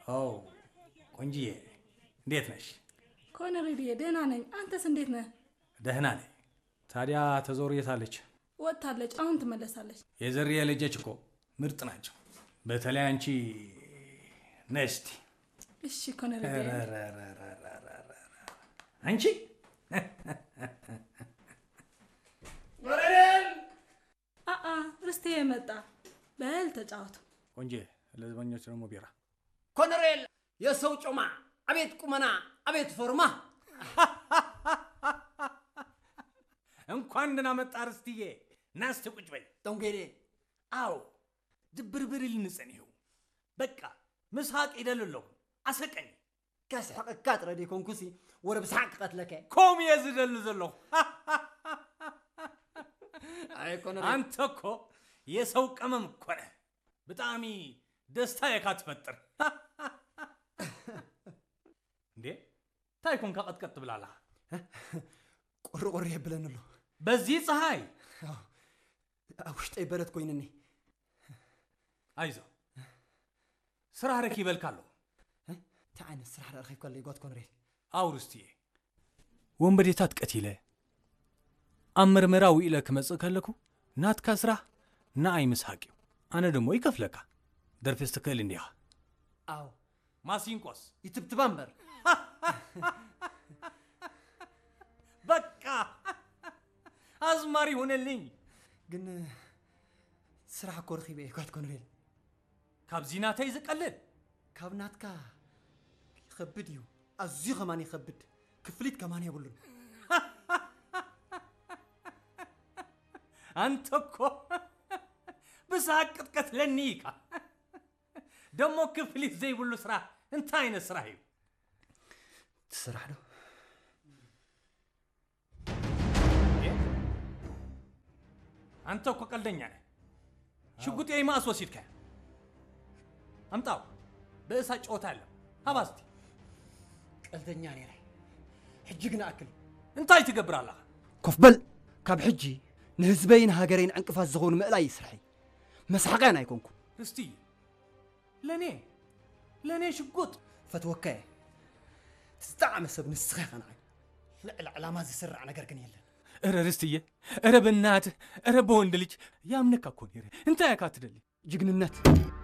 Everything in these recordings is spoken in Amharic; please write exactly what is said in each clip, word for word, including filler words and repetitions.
أو كونجي ديت نش كون ريدي دهنا نين أنت سنديت نه دهنا ني تاريا تزوري ثالج وثالج أنت ملسالج يزري لجيتشكو مرت ناجو بتلاقي أنتي نستي إيش كون ريدي أنتي آه آه رستي متى بهل تجاوت كونجي لازم نشرب مبيرة كونريل يا سوتش أما أبيت كمانا أبيت فرما እንኳን ደህና መጣ ርስቲዬ ናስ ቁጭ በይ ዶንጌሬ አው ድብርብር ልንጸንዩ በቃ መስሐቅ ይደልለው አሰቀኝ كاسحق رادي كونكوسي ورا بسحق قتلك ኮም የዝደል ዘሎ አይ ኮነሬ አንተ እኮ የሰው ቀመም እኮ ነህ በጣም ደስታ የካትፈጥር እንዴ ታይኮን ከቀጥቀጥ ብላላ ቆርቆር ይብለንሉ በዚህ ፀሐይ አውሽጤ በረት ኮይንኒ አይዞ ስራ ረክ ይበልካሉ ታዓነ ስራ ረክ ይኮል ይጓት ኮንሬል አውርስቲዬ ወንበዴታት ቀቲለ አመርመራው ኢለክ መጽከለኩ ናትካ ስራ ናአይ መስሐቂው አነ ደሞ ይከፍለካ ደርፈስተከል እንዲያ አው ማሲንቆስ ይትብትባምበር በቃ አዝማሪ ሆነልኝ ግን ስራ ኮርኺ በይኳት ኮንሬል ካብዚናተ ይዝቀልል ካብናትካ ይخبድ እዩ አዚ ከማን ይخبድ ክፍሊት ከማን ይብሉን አንተ እኮ በሳቅት ቀትለኒካ ደሞ ክፍሊት ዘይብሉ ስራ እንታ አይነት ስራ እዩ ስራ ነው አንተ እኮ ቀልደኛ ነህ ሽጉጤ ማስ ወሲድከ አምጣው በእሳ ጮታለሁ አባስቲ ቀልደኛ ነኝ ሕጅግና አክል እንታይ ትገብራለህ ኮፍበል ካብ ሕጂ ንህዝበይን ሃገሬን አንቅፋት ዝሆን ምዕላይ ይስርሐይ መስሐቃን አይኮንኩ እስቲ ለኔ ለኔ ሽጉጥ ፈትወከ ትስጣዓመ ሰብ ንስኸ ኸናይ ልዕል ዕላማ ዝስራዕ ነገር ግን የለን እረ ርስትዬ እረ በእናት እረ በወንድ ልጅ ያምነካ እኮ ነው እንታይ ያካትደል ጅግንነት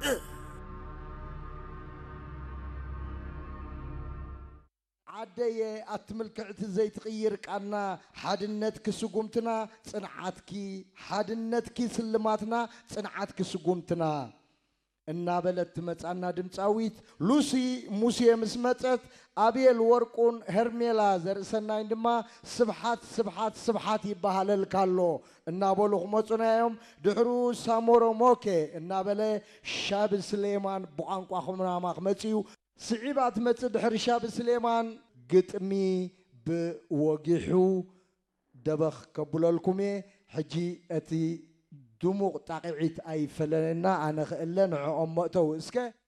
عدي أتملكعت زي تغير قانا حادنتك سقومتنا صنعاتك حادنتك سلماتنا صنعاتك سقومتنا النابلت مصانا دمصاويت لوسي موسي مسمصت ابيل ورقون هرميلا زرسنا عندما سبحات سبحات سبحات يبهالل كالو النابلو مصنايوم دحرو سامورو موكي النابله شاب سليمان بقانقوا خمنا ماخمصيو سعيبات مصد دحر شاب سليمان قطمي بوجحو دبخ كبللكمي حجي اتي دموق تاقعيت اي فلنا انا خلنا عمتو اسكه